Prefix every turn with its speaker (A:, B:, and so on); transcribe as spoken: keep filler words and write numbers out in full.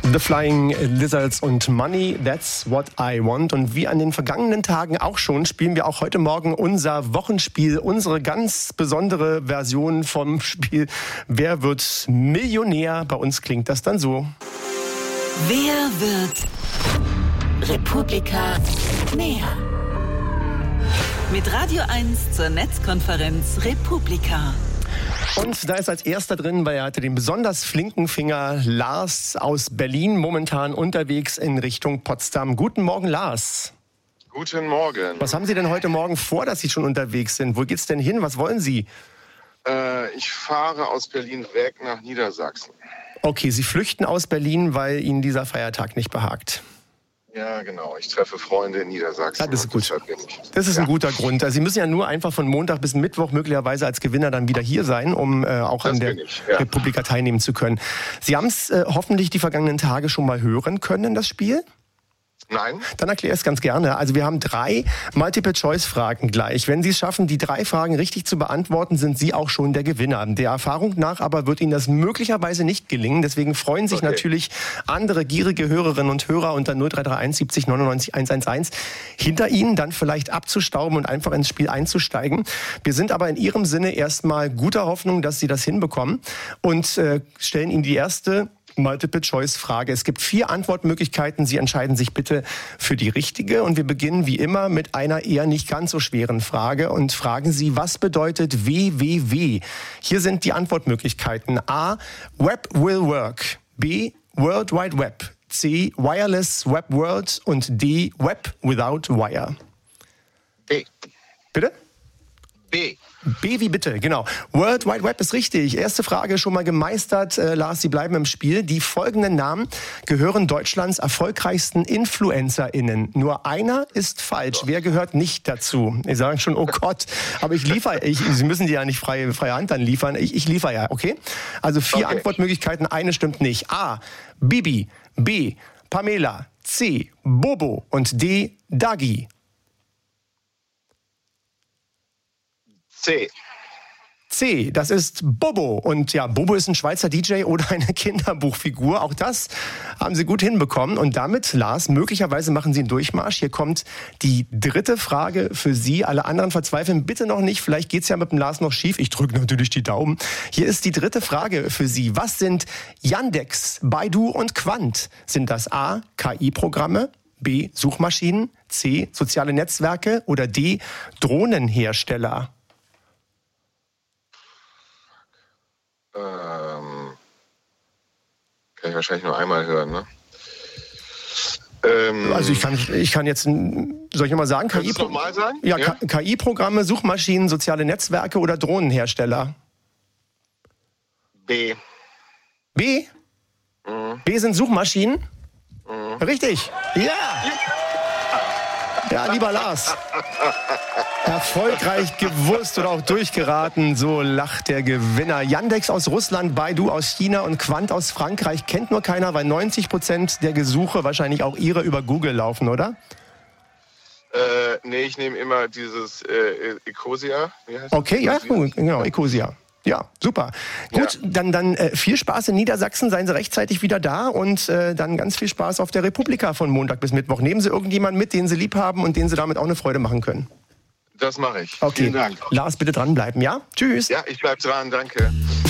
A: The Flying Lizards und Money, That's What I Want. Und wie an den vergangenen Tagen auch schon, spielen wir auch heute Morgen unser Wochenspiel, unsere ganz besondere Version vom Spiel Wer wird Millionär? Bei uns klingt das dann so.
B: Wer wird Republika näher? Mit Radio eins zur Netzkonferenz Republika.
A: Und da ist als erster drin, weil er hatte den besonders flinken Finger, Lars aus Berlin, momentan unterwegs in Richtung Potsdam. Guten Morgen, Lars.
C: Guten Morgen.
A: Was haben Sie denn heute Morgen vor, dass Sie schon unterwegs sind? Wo geht's denn hin? Was wollen Sie?
C: Äh, ich fahre aus Berlin weg nach Niedersachsen.
A: Okay, Sie flüchten aus Berlin, weil Ihnen dieser Feiertag nicht behagt.
C: Ja, genau. Ich treffe Freunde in Niedersachsen.
A: Ja, das ist gut.
C: Ich,
A: das ist
C: ja.
A: ein guter Grund. Also Sie müssen ja nur einfach von Montag bis Mittwoch möglicherweise als Gewinner dann wieder hier sein, um äh, auch
C: das
A: an der
C: ich, ja.
A: Republika teilnehmen zu können. Sie haben es äh, hoffentlich die vergangenen Tage schon mal hören können, das Spiel?
C: Nein.
A: Dann erkläre ich es ganz gerne. Also wir haben drei Multiple-Choice-Fragen gleich. Wenn Sie es schaffen, die drei Fragen richtig zu beantworten, sind Sie auch schon der Gewinner. Der Erfahrung nach aber wird Ihnen das möglicherweise nicht gelingen. Deswegen freuen sich okay. natürlich andere gierige Hörerinnen und Hörer unter null drei drei eins siebzig neunundneunzig hundertelf hinter Ihnen dann vielleicht abzustauben und einfach ins Spiel einzusteigen. Wir sind aber in Ihrem Sinne erstmal guter Hoffnung, dass Sie das hinbekommen und äh, stellen Ihnen die erste Multiple-Choice-Frage. Es gibt vier Antwortmöglichkeiten. Sie entscheiden sich bitte für die richtige. Und wir beginnen wie immer mit einer eher nicht ganz so schweren Frage und fragen Sie, was bedeutet W W W? Hier sind die Antwortmöglichkeiten. A. Web will work. B. World Wide Web. C. Wireless Web World. Und D. Web without wire.
C: B.
A: Bitte?
C: B.
A: B wie bitte, genau. World Wide Web ist richtig. Erste Frage schon mal gemeistert. Äh, Lars, Sie bleiben im Spiel. Die folgenden Namen gehören Deutschlands erfolgreichsten InfluencerInnen. Nur einer ist falsch. Wer gehört nicht dazu? Ich sage schon, oh Gott, aber ich liefere, ich, Sie müssen die ja nicht freie, freie Hand dann liefern. Ich, ich liefere ja, okay? Also vier
C: okay.
A: Antwortmöglichkeiten, eine stimmt nicht. A. Bibi. B. Pamela. C. Bobo. Und D. Dagi.
C: C.
A: C, das ist Bobo. Und ja, Bobo ist ein Schweizer D J oder eine Kinderbuchfigur. Auch das haben Sie gut hinbekommen. Und damit, Lars, möglicherweise machen Sie einen Durchmarsch. Hier kommt die dritte Frage für Sie. Alle anderen verzweifeln bitte noch nicht. Vielleicht geht's ja mit dem Lars noch schief. Ich drücke natürlich die Daumen. Hier ist die dritte Frage für Sie. Was sind Yandex, Baidu und Quant? Sind das A, K I-Programme, B, Suchmaschinen, C, soziale Netzwerke oder D, Drohnenhersteller?
C: Ähm, kann ich wahrscheinlich nur einmal hören, ne? Ähm,
A: also ich kann, ich kann jetzt, soll ich mal sagen?
C: Kannst du es nochmal sagen?
A: Ja,
C: ja?
A: K I-Programme, Suchmaschinen, soziale Netzwerke oder Drohnenhersteller?
C: B.
A: B?
C: Mhm.
A: B sind Suchmaschinen?
C: Mhm.
A: Richtig. Ja! Ja, lieber Lars. Erfolgreich gewusst oder auch durchgeraten, so lacht der Gewinner. Yandex aus Russland, Baidu aus China und Quant aus Frankreich kennt nur keiner, weil neunzig Prozent der Gesuche wahrscheinlich auch Ihre über Google laufen, oder?
C: Äh, nee, ich nehme immer dieses äh, Ecosia. Wie heißt
A: okay,
C: das?
A: ja, genau, Ecosia. Ja, super. Gut, ja. dann, dann äh, viel Spaß in Niedersachsen, seien Sie rechtzeitig wieder da und äh, dann ganz viel Spaß auf der Republika von Montag bis Mittwoch. Nehmen Sie irgendjemanden mit, den Sie lieb haben und den Sie damit auch eine Freude machen können.
C: Das mache ich.
A: Okay.
C: Vielen Dank.
A: Lars, bitte dranbleiben, ja? Tschüss.
C: Ja, ich bleib dran, danke.